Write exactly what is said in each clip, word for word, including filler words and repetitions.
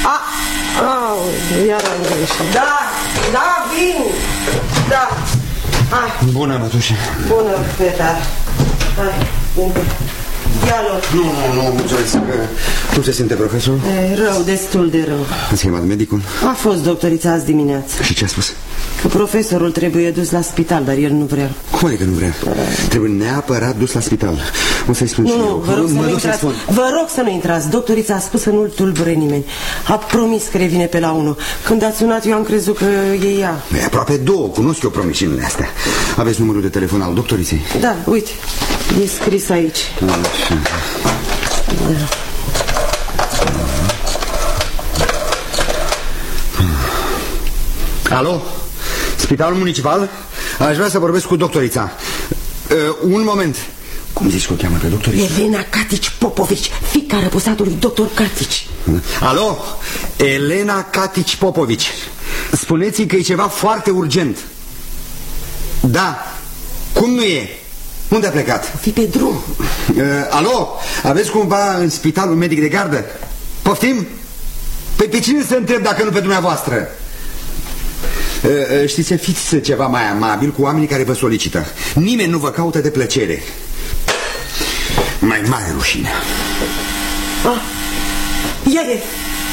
A, au, iar am greșit. Da, da, vin. Da. Hai. Bună, mătușă. Bună, Petar. Hai, vin. Ia-l. Nu, nu, nu, mulțumesc. Cum se simte profesorul? E, rău, destul de rău. Ați chemat medicul? A fost doctorița azi dimineață. Și ce a spus? Că profesorul trebuie dus la spital, dar el nu vrea. Cum adică nu vrea? Trebuie neapărat dus la spital. O să-i spun nu, și nu, eu. vă rog, să mă nu intrați. Vă rog să nu intrați. Doctorița a spus să nu-l tulbure nimeni. A promis că revine pe la unu. Când ați sunat, eu am crezut că e ea. E aproape două, cunosc eu promisiunile astea. Aveți numărul de telefon al doctoriței? Da, uite, e scris aici. Așa. Da. Alo? Spitalul municipal? Aș vrea să vorbesc cu doctorița. uh, Un moment. Cum zici că o cheamă pe doctorița? Elena Catici Popovici, fiica răposatului doctor Catici. Alo? Elena Catici Popovici. Spuneți-i că e ceva foarte urgent. Da. Cum nu e? Unde a plecat? Fi pe drum. uh, Alo? Aveți cumva în spital un medic de gardă? Poftim? Păi pe cine să întreb dacă nu pe dumneavoastră? Știți, fiți ceva mai amabil cu oamenii care vă solicită. Nimeni nu vă caută de plăcere. Mai mare rușine. Ah, ia e.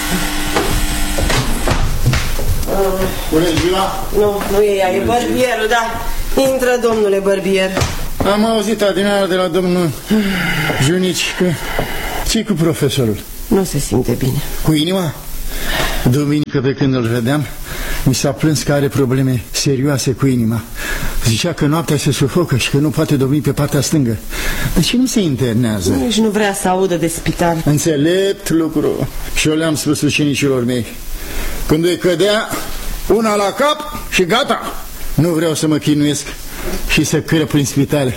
Bună ziua. Nu, nu e ea, e bărbierul, da. Intră, domnule bărbier. Am auzit adineaură de la domnul Junici că ce-i cu profesorul? Nu se simte bine. Cu inima? Duminică pe când îl vedeam, mi s-a plâns că are probleme serioase cu inima. Zicea că noaptea se sufocă și că nu poate dormi pe partea stângă. De ce nu se internează? Nici nu vrea să audă de spital. Înțelept lucru. Și eu le-am spus ucenicilor mei. Când îi cădea, una la cap și gata. Nu vreau să mă chinuiesc și să cără prin spitale.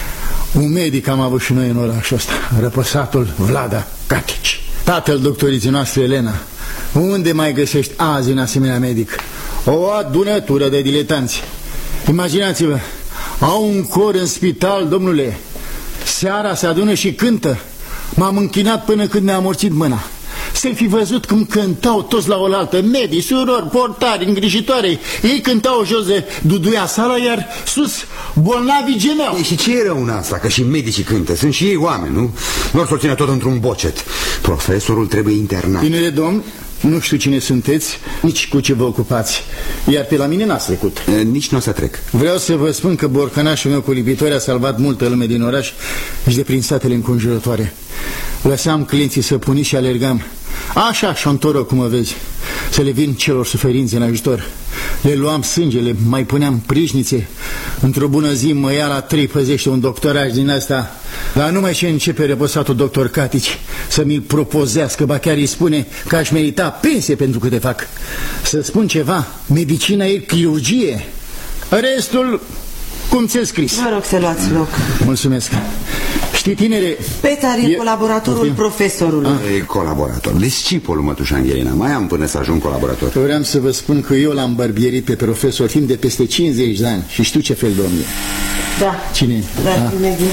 Un medic am avut și noi în orașul ăsta, răposatul Vlada Catici, tatăl doctoriței noastre Elena. Unde mai găsești azi un asemenea medic? O adunătură de diletanți. Imaginați-vă, au un cor în spital, domnule. Seara se adună și cântă. M-am închinat până când ne-a amorțit mâna. Să-i fi văzut cum cântau toți la oaltă, medii, surori, portari, îngrijitoare. Ei cântau jos de duduia sala, iar sus bolnavii gemeau. E, și ce e rău în asta? Că și medicii cântă. Sunt și ei oameni, nu? Nu să o ține tot într-un bocet. Profesorul trebuie internat. Tinere domn, nu știu cine sunteți, nici cu ce vă ocupați. Iar pe la mine n-ați trecut. e, Nici nu o să trec. Vreau să vă spun că borcănașul meu cu lipitori a salvat multă lume din oraș și de prin satele înconjurătoare. Lăsam clienții să puni și alergam. Așa, șantoră, cum mă vezi. Să le vin celor suferinți în ajutor. Le luam sângele, mai puneam prișnițe. Într-o bună zi mă ia la trei păzește un doctoraj din asta. Dar numai ce începe reposatul doctor Catici să mi-l propozească, ba chiar îi spune că aș merita pensie pentru câte fac. Să spun ceva, medicina e chirurgie. Restul, cum ți-e scris. Vă rog să luați loc. Mulțumesc. Știi, tinere... Petar e, e colaboratorul e... profesorului. Ah. E colaborator. Discipolul, mătușa Angelina. Mai am până să ajung colaborator. Vreau să vă spun că eu l-am bărbierit pe profesor timp de peste cincizeci de ani. Și știu ce fel de om e. Da. Cine? Da, cine e?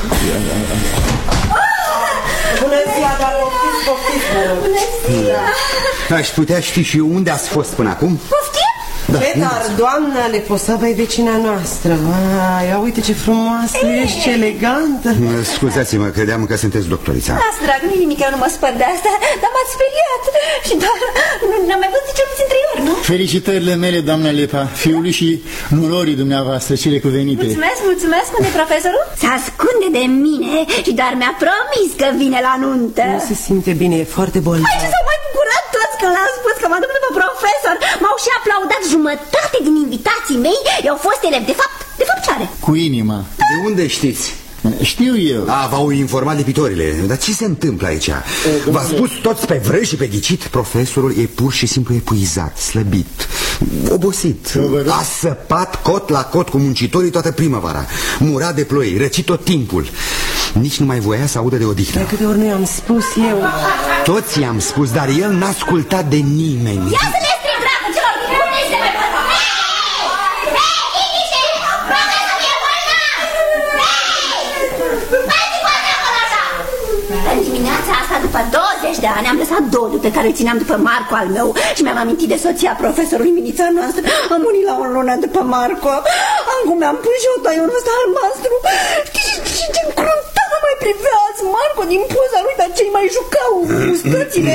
Bună ziua, dar poftiți, poftiți, mă rog. Bună ziua. Aș putea ști și eu unde ați fost până acum? Poftim? Da, Petar, doamna Leposava e vecina noastră. Ah, ia uite ce frumoasă ești, ce elegantă. Scuzați-mă, credeam că sunteți doctorița. Lasă, drag, nu-i nimic, eu nu mă spăr de asta. Dar m-ați speriat. Și doar n-am mai văzut cel puțin trei ori, nu? Felicitările mele, doamna Lepa, fiului și nurorii dumneavoastră, cele cuvenite. Mulțumesc, mulțumesc, unde e profesorul? Se ascunde de mine și doar mi-a promis că vine la nuntă. Nu se simte bine, e foarte bolnav. Hai, s-au mai bucurat toți că l-am spus că mă duc după profesor. M-au și aplaudat. Jumătate din invitații mei i-au fost elevi. De fapt, de fapt ce are? Cu inima. De unde știți? Știu eu. A, v-au informat lipitorile. Dar ce se întâmplă aici? V-a spus toți pe vrăj și pe ghicit? Profesorul e pur și simplu epuizat, slăbit, obosit. A săpat cot la cot cu muncitorii toată primăvara. Mura de ploi, răcit tot timpul. Nici nu mai voia să audă de odihnă. De câte ori nu i-am spus eu. Toți i-am spus, dar el n-a ascultat de nimeni. Ia să le strig, dragă, celor liniște pe pământ! Hei, liniște! Profesorul e bolnav! Hei! Mai zi poate acolo așa! În dimineața dimineața asta, după douăzeci de ani, am lăsat doliu pe care îl țineam după Marco al meu și mi-am amintit de soția profesorului Minița noastră. Am murit la o lună după Marco. Acum mi-am pus și eu taionul ăsta albastru. Știi ce încruntat mai privea azi Marco din poza lui, dar cei mai jucau gustățile.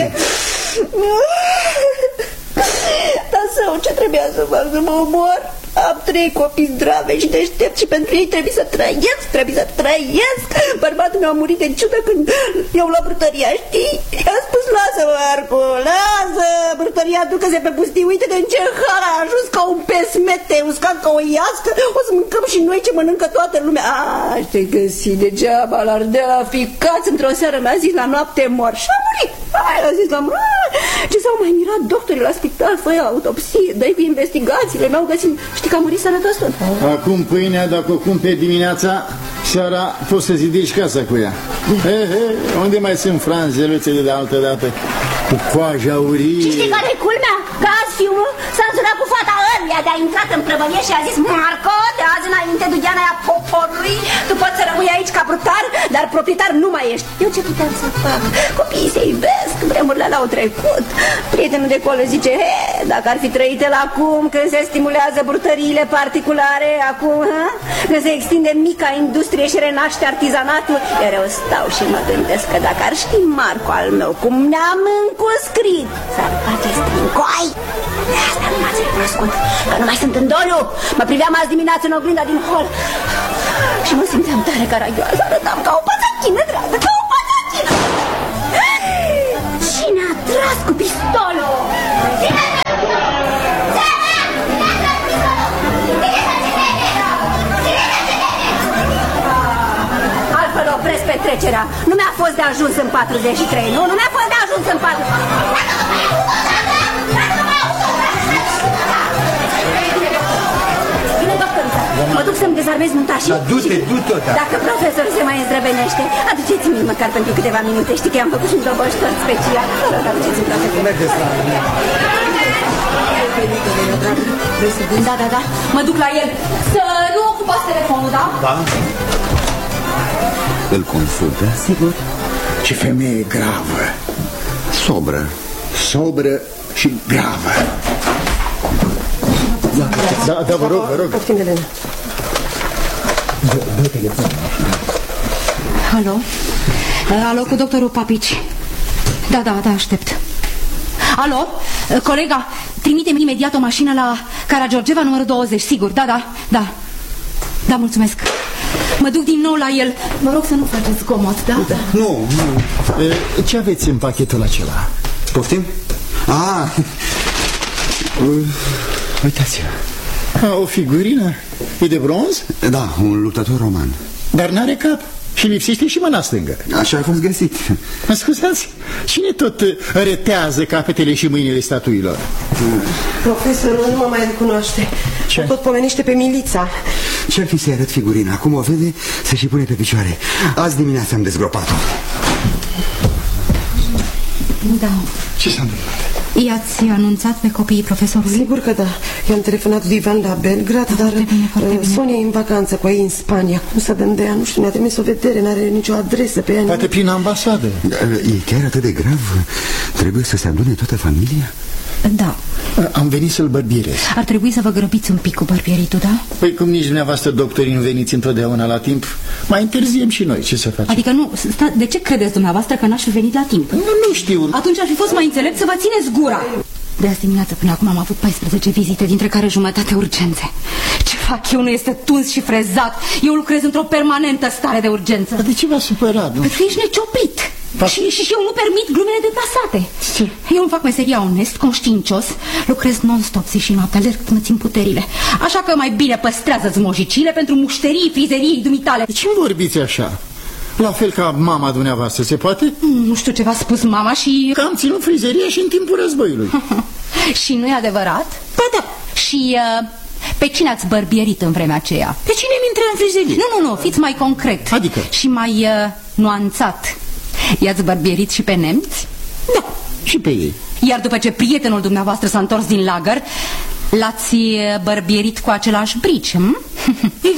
Dar său, ce trebuia să fac? Să mă omor? Am trei copii zdrave și deștepți și pentru ei trebuie să trăiesc, trebuie să trăiesc. Bărbatul meu a murit de ciudă când eu la brutăria, știi? I-a spus, lasă, Marco, lasă, brutăria, ducă-se pe pustii, uite de în ce hal a ajuns, ca un pesmete, uscat ca o iască, o să mâncăm și noi ce mănâncă toată lumea. A, te-ai găsit degeaba, l-ardea la ficați, într-o seară mi-a zis la noapte mor și a murit. Ai, a zis la mor, ce s-au mai mirat doctorii la spital, fă autopsie, dă-i cu investigațiile, mi-au găsit. Știi că a murit sănătos tot. Acum pâinea, dacă o cumperi dimineața, seara poți să zidești casa cu ea. He, he, unde mai sunt franzeluțele de altă dată? Cu coaja aurie. Și știi care-i culmea? Că azi fiul s-a însurat cu fata ăluia de-a intrat în prăvălie și a zis, Marco, de azi înainte Dudiana aia poporului, tu poți să rămâi aici ca brutar, dar proprietar nu mai ești. Eu ce puteam să fac? Copiii se iubesc, vremurile alea au trecut. Prietenul de acolo zice, he, dacă ar fi trăit el acum, când se stimulează brutăriile particulare, acum, ha? Când se extinde mica industrie și renaște artizanatul, iar eu stau și mă gândesc că dacă ar ști Marco al meu cum ne-am încuscrit, s-ar face strincoi. De asta nu m-ați recunoscut, că nu mai sunt în doliu. Mă priveam azi dimineață în oglinda din hol și mă simțeam tare caragioasă. Arătam ca o pățăchină, dragă, ca o pățăchină. Cine a tras cu pistolul? Altfel opresc petrecerea. Nu mi-a fost de ajuns în patruzeci și trei, nu? Nu mi-a fost de ajuns în patruzeci și trei. Bine, doctorița, mă duc să-mi dezarmez muntașii. Da, du-te, du-te, da. Dacă profesorul se mai îndrăbenește, aduceți-mi măcar pentru câteva minute. Știi că am făcut și un doboștor special. Vă rog, aduceți-mi profesorul. Mergeți la mine. Da, da, da, mă duc la el. Să nu ocupați telefonul, da? Da. Îl consultă? Sigur. Ce femeie gravă. Sobră. Sobră și gravă. Da, da, da, vă rog, vă rog. Poftim, Elena. Dă telefonul. Alo? Alo, cu doctorul Papici. Da, da, da, aștept. Alo? Colega, trimite-mi imediat o mașină la Karageorgeva, numărul douăzeci, sigur, da, da, da. Da, mulțumesc. Mă duc din nou la el. Mă rog să nu faceți zgomot, da? Da. Nu, nu. E, ce aveți în pachetul acela? Poftim? Ah, uitați-vă. O figurină? E de bronz? Da, un luptător roman. Dar n-are cap. Și lipsește și mâna stângă. Așa a fost găsit. Mă scuzați, cine tot retează capetele și mâinile statuilor? Profesorul nu mă mai recunoaște. Ce? Tot pomenește pe Milița. Ce-ar fi să-i arăt figurina? Acum o vede, se și pune pe picioare. Azi dimineața am dezgropat-o. Da. Ce s-a întâmplat? I-ați anunțat pe copiii profesorului? Sigur că da. I-am telefonat lui Ivan la Belgrad, da, dar bine, bine. Sonia e în vacanță cu ei în Spania. Cum să dăm de ea? Nu știu, ne-a trimis o vedere, n-are nicio adresă pe ea. Poate prin ambasadă. E chiar atât de grav? Trebuie să se adune toată familia? Da. Am venit să-l bărbierez. Ar trebui să vă grăbiți un pic cu bărbieritul, da? Păi cum nici dumneavoastră, doctorii, nu veniți întotdeauna la timp, mai întârziem și noi, ce să facem? Adică nu, sta, de ce credeți dumneavoastră că n-aș fi venit la timp? Nu, nu știu. Atunci ar fi fost mai înțelept să vă țineți gura. De azi dimineață până acum am avut paisprezece vizite, dintre care jumătate urgențe. Ce fac eu nu este tuns și frezat. Eu lucrez într-o permanentă stare de urgență. Dar de ce v-a supărat, nu? Pentru că ești neciopit. Și, și, și eu nu permit glumele deplasate. Ce? Eu îmi fac meseria onest, conștiincios. Lucrez non-stop zi și noapte, alerg până țin puterile. Așa că mai bine păstrează-ți mojicile pentru mușterii, frizeriei dumitale. De ce vorbiți așa? La fel ca mama dumneavoastră, se poate? Nu știu ce v-a spus mama și... Că am ținut frizeria și în timpul războiului. Și nu e adevărat? Ba da. Și uh, pe cine ați bărbierit în vremea aceea? Pe cine mi intra în frizerie? Nu, nu, nu, fiți mai concret. Adică? Și mai uh, nuanțat. I-ați bărbierit și pe nemți? Da, și pe ei. Iar după ce prietenul dumneavoastră s-a întors din lagăr, l-ați bărbierit cu același brici, hm? Exact.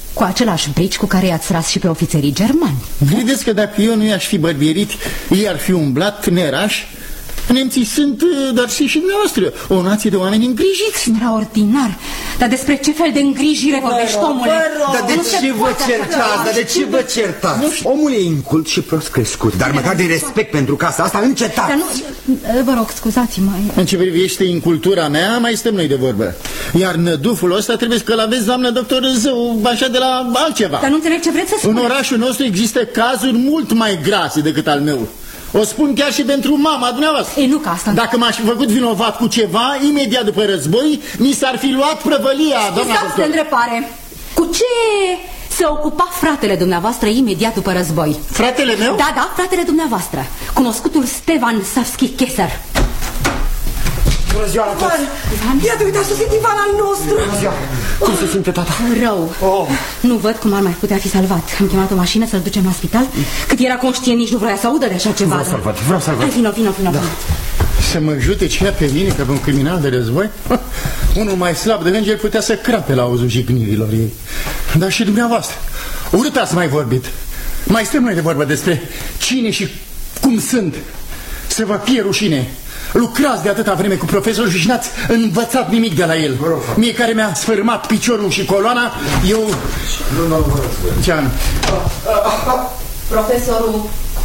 cu același brici cu care i-ați tras și pe ofițerii germani. Credeți că dacă eu nu i-aș fi bărbierit, ei ar fi umblat nerași? Nemții sunt, dar și și dumneavoastră, o nație de oameni îngrijiți. Extraordinar. Dar despre ce fel de îngrijire vorbești, omule? Dar de ce vă certați? Dar de ce vă certați? Omul e incult și prost crescut, dar măcar de respect pentru casa asta încetați. Dar nu, vă rog, scuzați-mă. În ce privește incultura mea, mai stăm noi de vorbă. Iar năduful ăsta trebuie să-l aveți, doamnă doctor, zău, așa de la altceva. Dar nu înțeleg ce vreți să spuneți. În orașul nostru există cazuri mult mai grase decât al meu. O spun chiar și pentru mama dumneavoastră. E, nu ca asta. Dacă m-aș fi făcut vinovat cu ceva, imediat după război, mi s-ar fi luat prăvălia, doamna doctor. de îndrepare. Cu ce se ocupa fratele dumneavoastră imediat după război? Fratele meu? Da, da, fratele dumneavoastră, cunoscutul Stevan Savski-Keser. Bună ziua la toți! Iată, uite, a sosit Ivan al nostru! Bună ziua! Cum se simte tata? Rău. Oh. Nu văd cum ar mai putea fi salvat. Am chemat o mașină să-l ducem la spital. Cât era conștient, nici nu vrea să audă de așa ceva. Vreau să-l văd, vreau să-l văd. Hai, vino, vino, vino. Da. Să mă judece ea pe mine ca pe un criminal de război? Unul mai slab de înger putea să crape la auzul jignirilor ei. Dar și dumneavoastră. Urât ați mai vorbit. Mai stăm noi de vorbă despre cine și cum sunt. Să vă fie rușine. Lucrați de atâta vreme cu profesorul și n-ați învățat nimic de la el. Mie care mi-a sfârmat piciorul și coloana, eu... Ce-am? Profesorul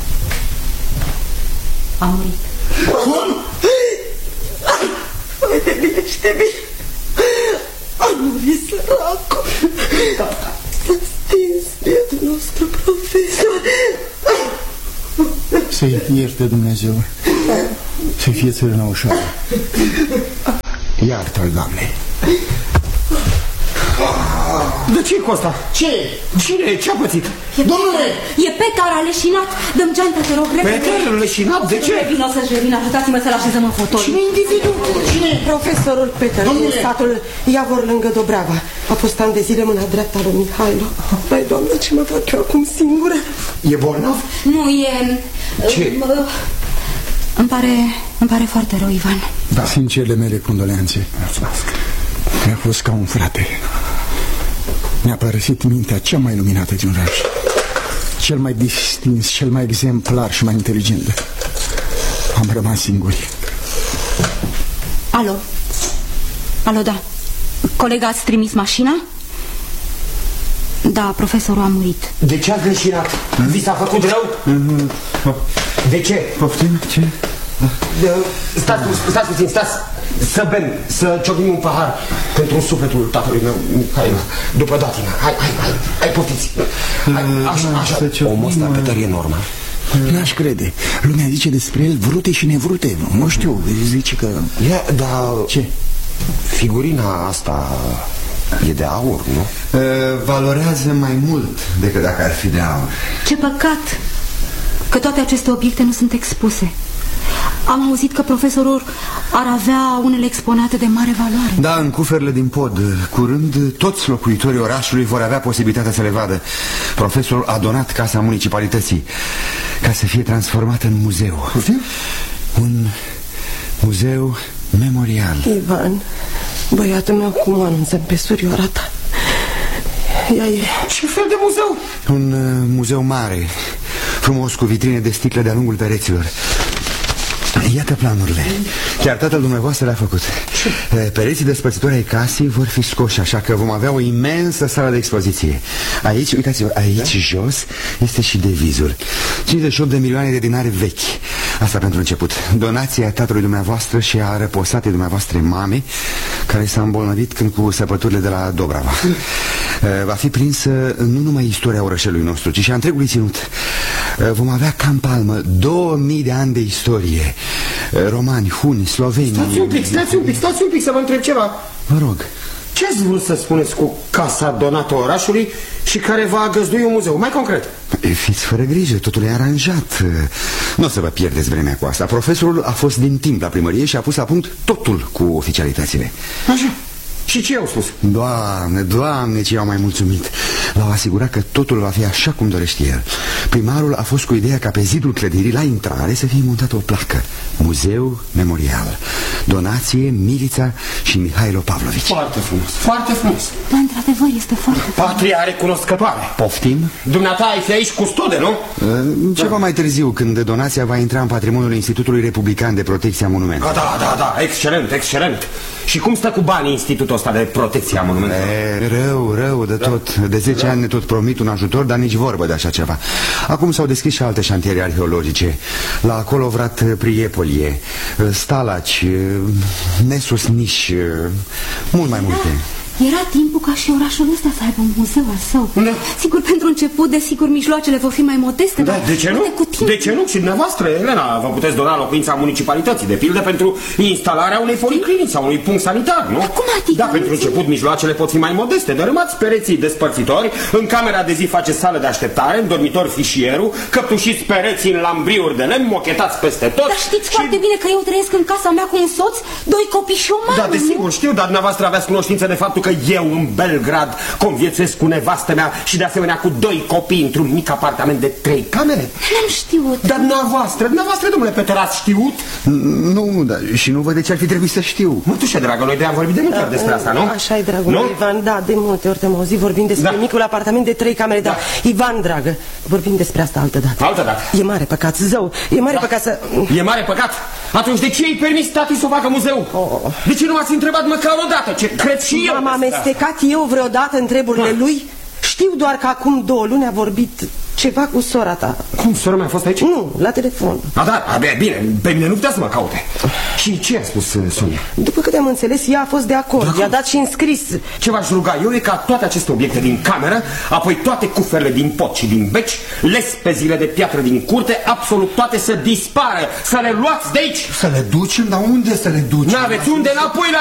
a murit. Cum? Hai de bine și de bine. A murit săracul. S-a stins prietenul nostru profesor. Să-i ierte Dumnezeu. Să fie țărâna ușoară. Iartă-l, Doamne. De ce-i cu asta? Ce? Cine? Ce-a pățit? E Domnule! E Petar leșinat. Dăm geanta, te rog, repede. Petar leșinat? De ce? Vino să-și revin, ajutați-mă să-l așezăm în fotoliu. Cine individul? Cine? Profesorul Peter din satul Iavor lângă Dobrava. A fost ani de zile mâna dreapta lui Mihailo. Băi, Doamne, ce mă fac eu acum singură? E bolnav? Nu, e... Ce? Îmi pare, îmi pare foarte rău, Ivan. Da. Sincerele mele condoleanțe. Mulțumesc. Mi-a fost ca un frate. Mi-a părăsit mintea cea mai luminată din oraș. Cel mai distins, cel mai exemplar și mai inteligent. Am rămas singuri. Alo? Alo, da. Colega, ați trimis mașina? Da, profesorul a murit. De ce ați leșinat? Vi s-a făcut rău? De ce? Poftim? Ce? Stați, stați puțin, stați. Să bem, să ciocnim un pahar pentru sufletul tatălui meu, Mihailo, după datină. Hai, hai, hai, hai, poftiți. Hai, așa, așa. Omul ăsta, Peter, e normal? N-aș crede. Lumea zice despre el vrute și nevrute. Nu știu, zice că... Ia, dar... Ce? Figurina asta e de aur, nu? Valorează mai mult decât dacă ar fi de aur. Ce păcat că toate aceste obiecte nu sunt expuse. Am auzit că profesorul ar avea unele exponate de mare valoare. Da, în cuferele din pod. Curând toți locuitorii orașului vor avea posibilitatea să le vadă. Profesorul a donat casa municipalității ca să fie transformată în muzeu. Un muzeu memorial. Ivan, băiatul meu, cum o anunțăm pe surioara ta? Ea e... Ce fel de muzeu? Un uh, muzeu mare, frumos, cu vitrine de sticlă de-a lungul pereților. Iată planurile. Chiar tatăl dumneavoastră le-a făcut. Pereții despărțitori ai casei vor fi scoși, așa că vom avea o imensă sală de expoziție. Aici, uitați-vă, aici da? jos este și devizul. cincizeci și opt de milioane de dinari vechi. Asta pentru început. Donația tatălui dumneavoastră și a răposatei dumneavoastră mame, care s-a îmbolnăvit când cu săpăturile de la Dobrava. Va fi prinsă nu numai istoria orășelului nostru, ci și a întregului ținut. Vom avea ca în palmă două mii de ani de istorie. Romani, huni, sloveni... Stați un pic, stați un pic, stați un pic să vă întreb ceva. Vă rog. Ce ați vrut să spuneți cu casa donată orașului și care va găzdui un muzeu? Mai concret. Fiți fără grijă, totul e aranjat. Nu o să vă pierdeți vremea cu asta. Profesorul a fost din timp la primărie și a pus la punct totul cu oficialitățile. Așa. Și ce au spus? Doamne, Doamne, ce i-au mai mulțumit. L-au asigurat că totul va fi așa cum dorește el. Primarul a fost cu ideea ca pe zidul clădirii la intrare să fie montată o placă: Muzeu Memorial, donație Milița și Mihailo Pavlovici. Foarte frumos, foarte frumos. Da, într-adevăr, este foarte frumos. Patria recunoscătoare. Poftim? Dumneata ai fi aici custode, nu? Ceva da. mai târziu, când donația va intra în patrimoniul Institutului Republican de Protecție a Monumentelor. Da, da, da, excelent, excelent. Și cum stă cu banii institutul ăsta de protecție a monumentelor? E, rău, rău de da. tot. De zece da. ani ne tot promit un ajutor, dar nici vorbă de așa ceva. Acum s-au deschis și alte șantiere arheologice. La Colovrat Priepolie, Stalaci, Nesus Niș, mult mai multe. Era timpul ca și orașul ăsta să aibă un muzeu al său. Da. Sigur, pentru început, desigur, mijloacele vor fi mai modeste, da, dar de ce nu? De ce nu? Și dumneavoastră, Elena, vă puteți dona locuința municipalității, de pildă pentru instalarea unei policlinici sau unui punct sanitar, nu? Cum adică? Da, pentru început mijloacele pot fi mai modeste. Dărâmați pereții despărțitori, în camera de zi faceți sală de așteptare, în dormitor fișierul, căptușiți pereții în lambriuri de lemn, mochetați peste tot. Dar știți și... foarte bine că eu trăiesc în casa mea cu un soț, doi copii și o mamă. Da, desigur, știu, dar dumneavoastră aveați cunoștință de faptul că eu în Belgrad conviețuiesc cu nevastă mea și de asemenea cu doi copii într-un mic apartament de trei camere? N-am știut. Dar dumneavoastră, dumneavoastră, domnule Peter, ați știut? Nu, dar și nu văd de ce ar fi trebuit să știu. Mătușe, dragă, noi de am vorbit de multe ori despre asta, nu? Așa e, dragul meu, Ivan, da, de multe ori te-am auzit vorbind despre da. micul apartament de trei camere, dar, da. Ivan, dragă, vorbim despre asta altă dată. Altă dată? E mare păcat, zău, e mare da. păcat să... E mare păcat? Atunci de ce îi permis tati să o facă muzeu? Oh. De ce nu m-ați întrebat măcar o dată? Ce cred și eu? M-am amestecat eu vreodată în treburile da. lui? Știu doar că acum două luni a vorbit ceva cu sora ta. Cum, sora mea a fost aici? Nu, la telefon. A, da, abia, bine, pe mine nu putea să mă caute. Și ce a spus Sonia? După câte am înțeles, ea a fost de acord. I-a dat și înscris. Ce v-aș ruga eu e ca toate aceste obiecte din cameră, apoi toate cuferele din pot și din beci, lespezile de piatră din curte, absolut toate să dispară, să le luați de aici. Să le ducem? Dar unde să le ducem? N-aveți unde? Înapoi la